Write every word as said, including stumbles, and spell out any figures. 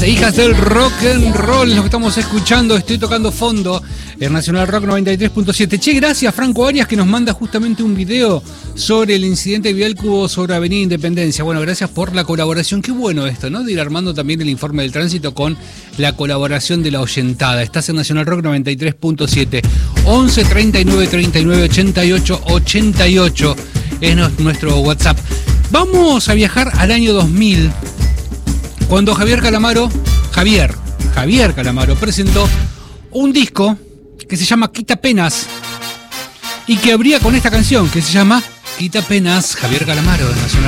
e hijas del rock and roll, lo que estamos escuchando. Estoy tocando fondo en Nacional Rock noventa y tres punto siete. Che, gracias Franco Arias, que nos manda justamente un video sobre el incidente vial que hubo sobre Avenida Independencia. Bueno, gracias por la colaboración. Qué bueno esto, ¿no? De ir armando también el informe del tránsito con la colaboración de la oyentada. Estás en Nacional Rock noventa y tres punto siete. once treinta y nueve treinta y nueve ochenta y ocho ochenta y ocho es nuestro WhatsApp. Vamos a viajar al año dos mil, cuando Javier Calamaro, Javier, Javier Calamaro presentó un disco que se llama Quita Penas y que abría con esta canción que se llama Quita Penas, Javier Calamaro de Nacional.